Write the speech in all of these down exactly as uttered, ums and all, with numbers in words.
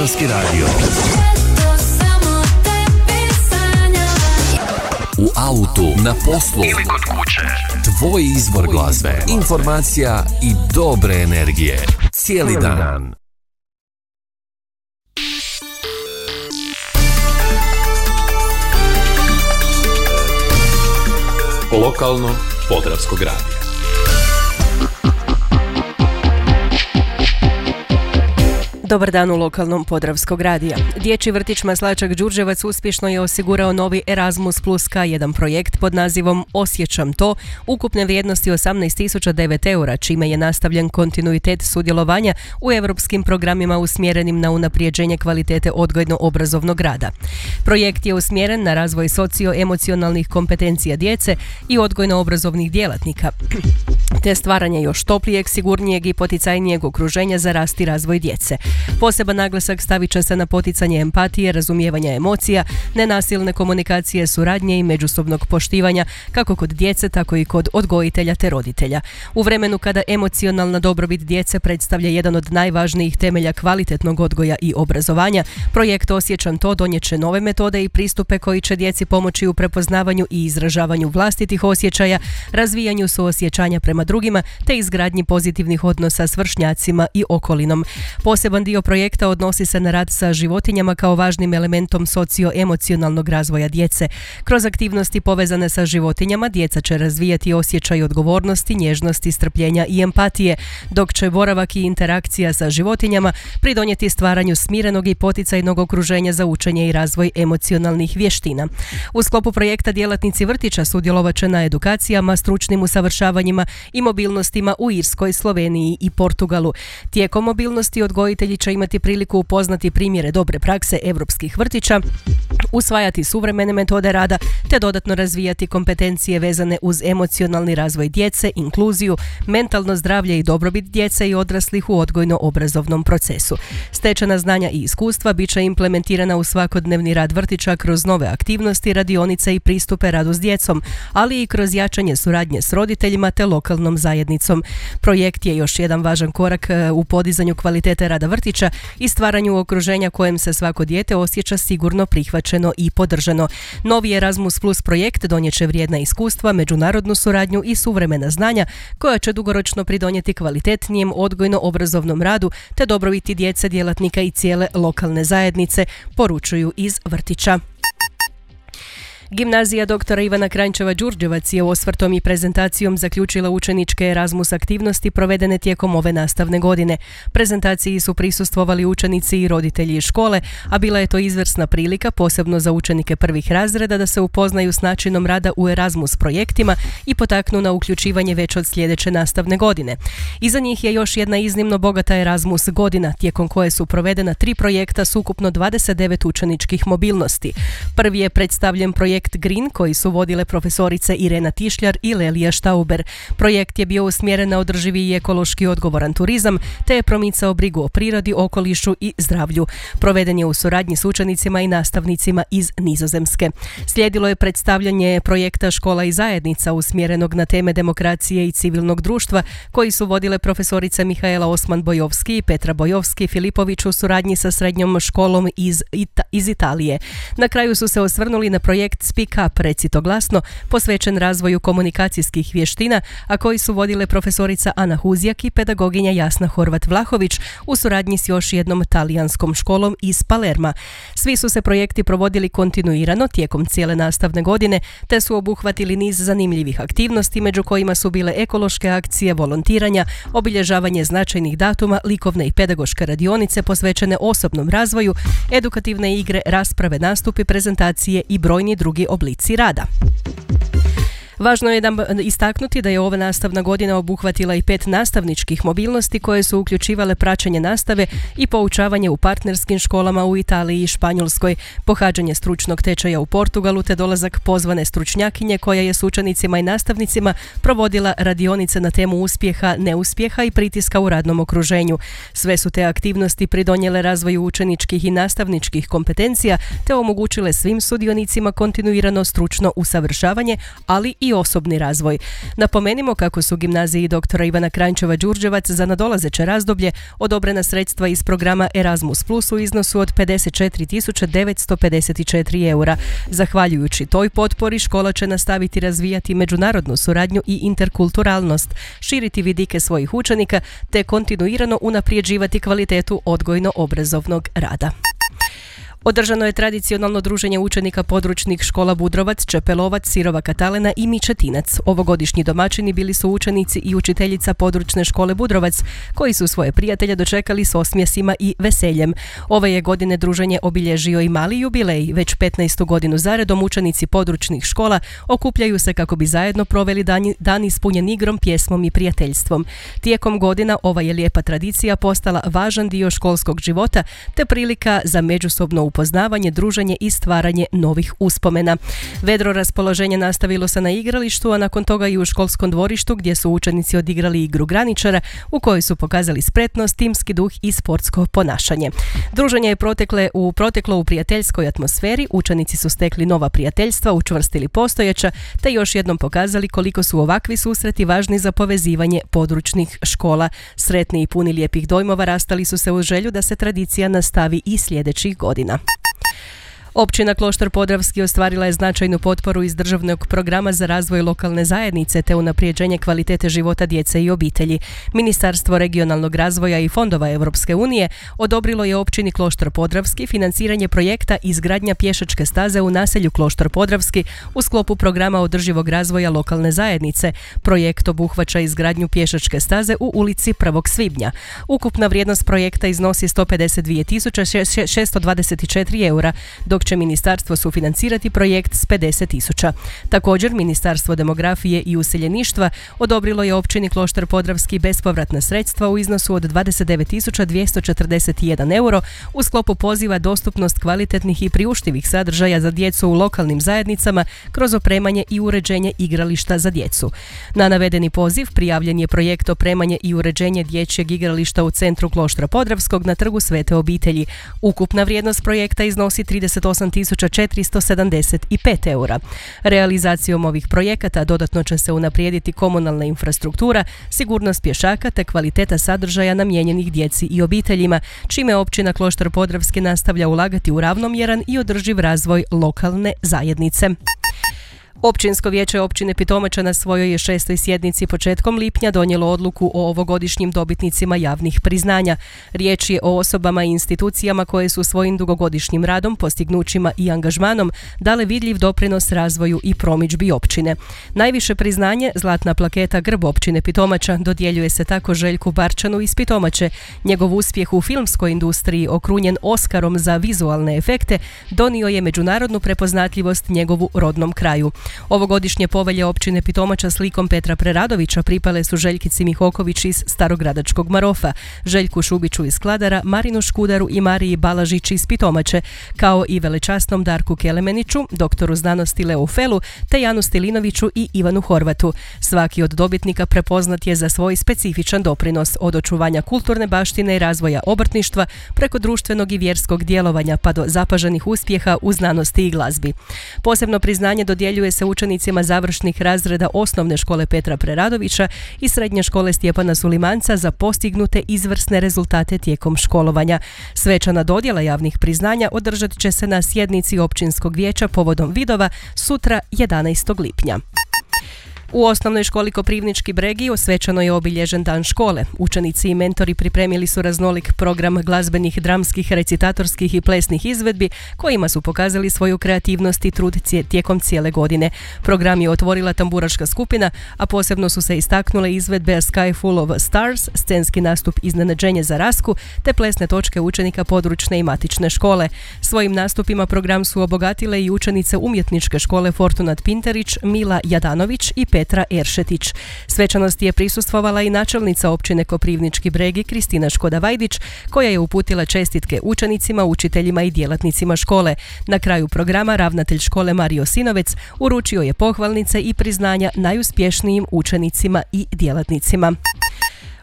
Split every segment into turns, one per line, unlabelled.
Elektronski radio. U autu, na poslu ili kod kuće. Tvoj izbor glazbe, informacija i dobre energije. Cijeli dan.
Lokalno Podravskog radija.
Dobar dan u lokalnom Podravskog radija. Dječji vrtić Maslačak Đurđevac uspješno je osigurao novi Erasmus plus K jedan projekt pod nazivom Osjećam to, ukupne vrijednosti osamnaest tisuća devet eura, čime je nastavljen kontinuitet sudjelovanja u europskim programima usmjerenim na unaprijeđenje kvalitete odgojno-obrazovnog rada. Projekt je usmjeren na razvoj socio-emocionalnih kompetencija djece i odgojno-obrazovnih djelatnika, te stvaranje još toplijeg, sigurnijeg i poticajnijeg okruženja za rast i razvoj djece. Poseban naglasak stavit će se na poticanje empatije, razumijevanja emocija, nenasilne komunikacije, suradnje i međusobnog poštivanja kako kod djece, tako i kod odgojitelja te roditelja. U vremenu kada emocionalna dobrobit djece predstavlja jedan od najvažnijih temelja kvalitetnog odgoja i obrazovanja, projekt Osjećam to donijet će nove metode i pristupe koji će djeci pomoći u prepoznavanju i izražavanju vlastitih osjećaja, razvijanju suosjećanja prema drugima te izgradnji pozitivnih odnosa s vršnjacima i okolinom. Poseban dio projekta odnosi se na rad sa životinjama kao važnim elementom socio-emocionalnog razvoja djece. Kroz aktivnosti povezane sa životinjama djeca će razvijati osjećaj odgovornosti, nježnosti, strpljenja i empatije, dok će boravak i interakcija sa životinjama pridonijeti stvaranju smirenog i poticajnog okruženja za učenje i razvoj emocionalnih vještina. U sklopu projekta djelatnici vrtića sudjelovat će na edukacijama, stručnim usavršavanjima i mobilnostima u Irskoj, Sloveniji i Portugalu. Tijekom mobilnosti odgojitelji će imati priliku upoznati primjere dobre prakse europskih vrtića, usvajati suvremene metode rada te dodatno razvijati kompetencije vezane uz emocionalni razvoj djece, inkluziju, mentalno zdravlje i dobrobit djece i odraslih u odgojno-obrazovnom procesu. Stečena znanja i iskustva bit će implementirana u svakodnevni rad vrtića kroz nove aktivnosti, radionice i pristupe radu s djecom, ali i kroz jačanje suradnje s roditeljima te lokalnom zajednicom. Projekt je još jedan važan korak u podizanju kvalitete rada vrtića i stvaranju okruženja kojem se svako dijete osjeća sigurno, prihvaćeno i podržano. Novi Erasmus plus projekt donijet će vrijedna iskustva, međunarodnu suradnju i suvremena znanja koja će dugoročno pridonijeti kvalitetnijem odgojno-obrazovnom radu te dobrobiti djece, djelatnika i cijele lokalne zajednice, poručuju iz vrtića. Gimnazija doktora Ivana Kranjčeva Đurđevac je osvrtom i prezentacijom zaključila učeničke Erasmus aktivnosti provedene tijekom ove nastavne godine. Prezentaciji su prisustvovali učenici i roditelji iz škole, a bila je to izvrsna prilika, posebno za učenike prvih razreda, da se upoznaju s načinom rada u Erasmus projektima i potaknu na uključivanje već od sljedeće nastavne godine. Iza njih je još jedna iznimno bogata Erasmus godina, tijekom koje su provedena tri projekta s ukupno dvadeset devet učeničkih mobilnosti. Prvi je predstavljen projekt Green koji su vodile profesorice Irena Tišljar i Lelija Štauber. Projekt je bio usmjeren na održivi i ekološki odgovoran turizam te je promicao brigu o prirodi, okolišu i zdravlju. Proveden je u suradnji s učenicima i nastavnicima iz Nizozemske. Slijedilo je predstavljanje projekta Škola i zajednica usmjerenog na teme demokracije i civilnog društva koji su vodile profesorice Mihaela Osman-Bojovski i Petra Bojovski-Filipović u suradnji sa srednjom školom iz, Ita- iz Italije. Na kraju su se osvrnuli na projekt Speak Up, recito glasno, posvećen razvoju komunikacijskih vještina, a koji su vodile profesorica Ana Huzjak i pedagoginja Jasna Horvat-Vlahović u suradnji s još jednom talijanskom školom iz Palerma. Svi su se projekti provodili kontinuirano tijekom cijele nastavne godine, te su obuhvatili niz zanimljivih aktivnosti, među kojima su bile ekološke akcije, volontiranja, obilježavanje značajnih datuma, likovne i pedagoške radionice posvećene osobnom razvoju, edukativne igre, rasprave, nastupi, prezentacije i brojni drugi oblici rada. Važno je istaknuti da je ova nastavna godina obuhvatila i pet nastavničkih mobilnosti koje su uključivale praćenje nastave i poučavanje u partnerskim školama u Italiji i Španjolskoj, pohađanje stručnog tečaja u Portugalu te dolazak pozvane stručnjakinje koja je s učenicima i nastavnicima provodila radionice na temu uspjeha, neuspjeha i pritiska u radnom okruženju. Sve su te aktivnosti pridonijele razvoju učeničkih i nastavničkih kompetencija te omogućile svim sudionicima kontinuirano stručno usavršavanje, ali i i osobni razvoj. Napomenimo kako su gimnaziji doktora Ivana Kranjčeva Đurđevac za nadolazeće razdoblje odobrena sredstva iz programa Erasmus Plus u iznosu od pedeset četiri tisuće devetsto pedeset četiri eura. Zahvaljujući toj potpori škola će nastaviti razvijati međunarodnu suradnju i interkulturalnost, širiti vidike svojih učenika te kontinuirano unaprijeđivati kvalitetu odgojno-obrazovnog rada. Održano je tradicionalno druženje učenika područnih škola Budrovac, Čepelovac, Sirova Katalena i Mičetinac. Ovogodišnji domaćini bili su učenici i učiteljica područne škole Budrovac, koji su svoje prijatelje dočekali s osmjesima i veseljem. Ove je godine druženje obilježio i mali jubilej. Već petnaestu godinu zaredom učenici područnih škola okupljaju se kako bi zajedno proveli dan, dan ispunjen igrom, pjesmom i prijateljstvom. Tijekom godina ova je lijepa tradicija postala važan dio školskog života te prilika za međusobno upoznavanje, druženje i stvaranje novih uspomena. Vedro raspoloženje nastavilo se na igralištu, a nakon toga i u školskom dvorištu gdje su učenici odigrali igru graničara u kojoj su pokazali spretnost, timski duh i sportsko ponašanje. Druženje je protekle u, proteklo u prijateljskoj atmosferi, učenici su stekli nova prijateljstva, učvrstili postojeća te još jednom pokazali koliko su ovakvi susreti važni za povezivanje područnih škola. Sretni i puni lijepih dojmova rastali su se uz želju da se tradicija nastavi i sljedećih godina. Općina Kloštar Podravski ostvarila je značajnu potporu iz državnog programa za razvoj lokalne zajednice te unaprijeđenje kvalitete života djece i obitelji. Ministarstvo regionalnog razvoja i fondova Europske unije odobrilo je općini Kloštar Podravski financiranje projekta izgradnja pješačke staze u naselju Kloštar Podravski u sklopu programa održivog razvoja lokalne zajednice. Projekt obuhvaća izgradnju pješačke staze u ulici prvog svibnja. Ukupna vrijednost projekta iznosi sto pedeset dvije tisuće šesto dvadeset četiri eura, dok će ministarstvo sufinancirati projekt s pedeset tisuća. Također, Ministarstvo demografije i useljeništva odobrilo je općini Kloštar Podravski bespovratna sredstva u iznosu od dvadeset devet tisuća dvjesto četrdeset jedan euro u sklopu poziva dostupnost kvalitetnih i priuštivih sadržaja za djecu u lokalnim zajednicama kroz opremanje i uređenje igrališta za djecu. Na navedeni poziv prijavljen je projekt opremanje i uređenje dječjeg igrališta u centru Kloštra Podravskog na trgu Svete obitelji. Ukupna vrijednost projekta iznosi trideset osam tisuća četiristo sedamdeset pet eura. Realizacijom ovih projekata dodatno će se unaprijediti komunalna infrastruktura, sigurnost pješaka te kvaliteta sadržaja namijenjenih djeci i obiteljima, čime općina Kloštar Podravski nastavlja ulagati u ravnomjeran i održiv razvoj lokalne zajednice. Općinsko vijeće općine Pitomača na svojoj je šestoj sjednici početkom lipnja donijelo odluku o ovogodišnjim dobitnicima javnih priznanja. Riječ je o osobama i institucijama koje su svojim dugogodišnjim radom, postignućima i angažmanom dale vidljiv doprinos razvoju i promidžbi općine. Najviše priznanje, zlatna plaketa grb općine Pitomača, dodjeljuje se tako Željku Barčanu iz Pitomače. Njegov uspjeh u filmskoj industriji, okrunjen Oskarom za vizualne efekte, donio je međunarodnu prepoznatljivost njegovu rodnom kraju. Ovogodišnje povelje općine Pitomača s likom Petra Preradovića pripale su Željkici Mihoković iz Starogradačkog Marofa, Željku Šubiću iz Kladara, Marinu Škudaru i Mariji Balažić iz Pitomače, kao i velečasnom Darku Kelemeniću, doktoru znanosti Leu Felu, te Janu Stilinoviću i Ivanu Horvatu. Svaki od dobitnika prepoznat je za svoj specifičan doprinos, od očuvanja kulturne baštine i razvoja obrtništva preko društvenog i vjerskog djelovanja pa do zapaženih uspjeha u znanosti i glazbi. Posebno priznanje dodjeljuje se učenicima završnih razreda osnovne škole Petra Preradovića i srednje škole Stjepana Sulimanca za postignute izvrsne rezultate tijekom školovanja. Svečana dodjela javnih priznanja održat će se na sjednici općinskog vijeća povodom vidova sutra jedanaestog lipnja. U osnovnoj školi Koprivnički Bregi svečano je obilježen dan škole. Učenici i mentori pripremili su raznolik program glazbenih, dramskih, recitatorskih i plesnih izvedbi kojima su pokazali svoju kreativnost i trud tijekom cijele godine. Program je otvorila tamburaška skupina, a posebno su se istaknule izvedbe A Sky Full of Stars, scenski nastup Iznenađenje za Rasku, te plesne točke učenika područne i matične škole. Svojim nastupima program su obogatile i učenice umjetničke škole Fortunat Pinterić, Mila Jadanović i Petra Eršetić. Svečanosti je prisustvovala i načelnica općine Koprivnički Bregi Kristina Škoda-Vajdić, koja je uputila čestitke učenicima, učiteljima i djelatnicima škole. Na kraju programa ravnatelj škole Mario Sinovec uručio je pohvalnice i priznanja najuspješnijim učenicima i djelatnicima.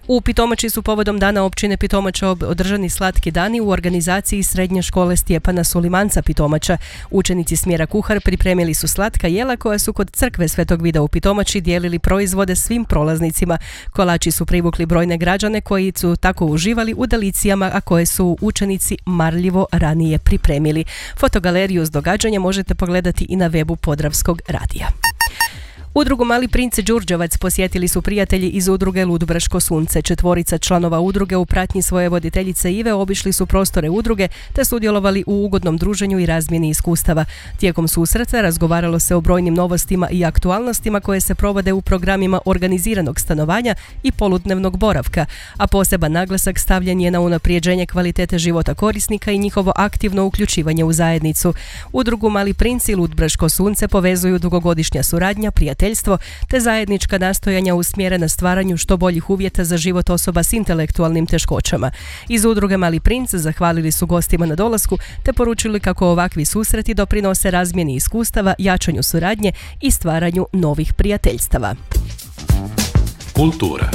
U Pitomači su povodom dana općine Pitomača održani slatki dani u organizaciji Srednje škole Stjepana Sulimanca Pitomača. Učenici smjera kuhar pripremili su slatka jela koja su kod crkve Svetog Vida u Pitomači dijelili proizvode svim prolaznicima. Kolači su privukli brojne građane koji su tako uživali u delicijama, a koje su učenici marljivo ranije pripremili. Fotogaleriju s događanja možete pogledati i na webu Podravskog radija. Udrugu Mali princ Đurđevac posjetili su prijatelji iz udruge Ludbreško sunce. Četvorica članova udruge u pratnji svoje voditeljice Ive obišli su prostore udruge te sudjelovali u ugodnom druženju i razmjeni iskustava. Tijekom susreta razgovaralo se o brojnim novostima i aktualnostima koje se provode u programima organiziranog stanovanja i poludnevnog boravka, a poseban naglasak stavljen je na unaprijeđenje kvalitete života korisnika i njihovo aktivno uključivanje u zajednicu. Udrugu Mali princ i Ludbreško sunce povezuju dugogodišnja suradnja, prijateljstvo te zajednička nastojanja usmjerena stvaranju što boljih uvjeta za život osoba s intelektualnim teškoćama. Iz udruge Mali princ zahvalili su gostima na dolasku te poručili kako ovakvi susreti doprinose razmjeni iskustava, jačanju suradnje i stvaranju novih prijateljstava.
Kultura.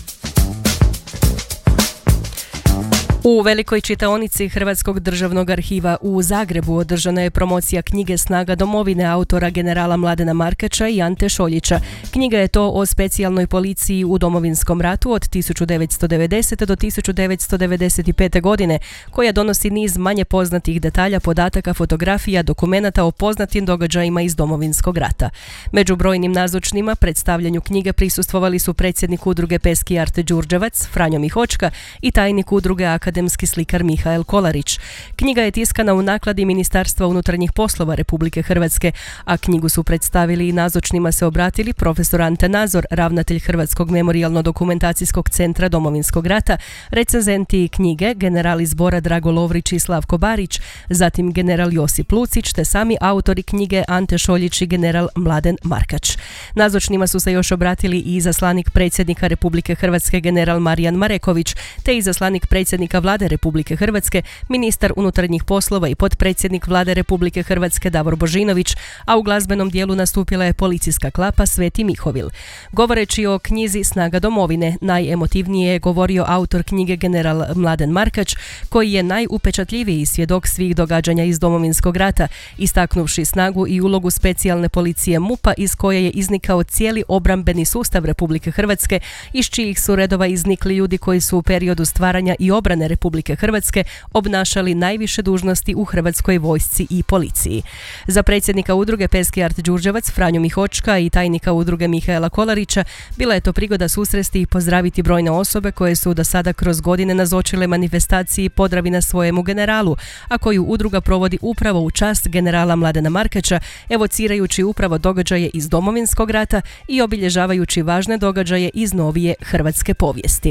U velikoj čitaonici Hrvatskog državnog arhiva u Zagrebu održana je promocija knjige Snaga domovine autora generala Mladena Markača i Ante Šoljića. Knjiga je to o specijalnoj policiji u Domovinskom ratu od tisuću devetsto devedesete. do tisuću devetsto devedeset pete. godine, koja donosi niz manje poznatih detalja, podataka, fotografija, dokumenata o poznatim događajima iz Domovinskog rata. Među brojnim nazočnima predstavljanju knjige prisustvovali su predsjednik udruge Peski Arte Đurđevac, Franjo Mihočka i tajnik udruge akademski slikar Mihael Kolarić. Knjiga je tiskana u nakladi Ministarstva unutarnjih poslova Republike Hrvatske, a knjigu su predstavili i nazočnima se obratili profesor Ante Nazor, ravnatelj Hrvatskog memorijalno-dokumentacijskog centra Domovinskog rata, recenzenti knjige generali zbora Drago Lovrić i Slavko Barić, zatim general Josip Lucić te sami autori knjige Ante Šoljić i general Mladen Markač. Nazočnima su se još obratili i izaslanik predsjednika Republike Hrvatske general Marijan Mareković te izaslanik predsjednika Vlade Republike Hrvatske, ministar unutarnjih poslova i potpredsjednik Vlade Republike Hrvatske Davor Božinović, a u glazbenom dijelu nastupila je policijska klapa Sveti Mihovil. Govoreći o knjizi Snaga domovine, najemotivnije je govorio autor knjige general Mladen Markač, koji je najupečatljiviji svjedok svih događanja iz Domovinskog rata, istaknuvši snagu i ulogu specijalne policije MUP-a iz koje je iznikao cijeli obrambeni sustav Republike Hrvatske, iz čijih su redova iznikli ljudi koji su u periodu stvaranja i obrane Republike Hrvatske obnašali najviše dužnosti u Hrvatskoj vojsci i policiji. Za predsjednika udruge Peski Art Đurđevac Franju Mihočka i tajnika udruge Mihaela Kolarića bila je to prigoda susresti i pozdraviti brojne osobe koje su do sada kroz godine nazočile manifestaciji Podravina svojemu generalu, a koju udruga provodi upravo u čast generala Mladena Markača, evocirajući upravo događaje iz Domovinskog rata i obilježavajući važne događaje iz novije hrvatske povijesti.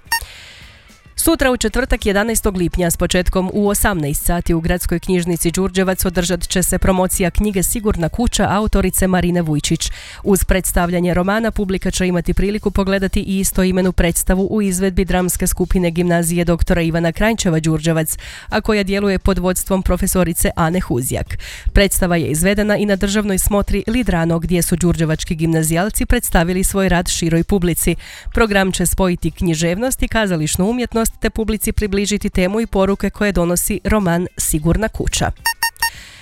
Sutra u četvrtak jedanaestog lipnja s početkom u osamnaest sati u Gradskoj knjižnici Đurđevac održat će se promocija knjige Sigurna kuća autorice Marine Vujčić. Uz predstavljanje romana publika će imati priliku pogledati i istoimenu predstavu u izvedbi dramske skupine gimnazije doktora Ivana Kranjčeva Đurđevac, a koja djeluje pod vodstvom profesorice Ane Huzjak. Predstava je izvedena i na državnoj smotri Lidrano, gdje su đurđevački gimnazijalci predstavili svoj rad široj publici. Program će spojiti književnost i kazališnu umjetnost te publici približiti temu i poruke koje donosi roman Sigurna kuća.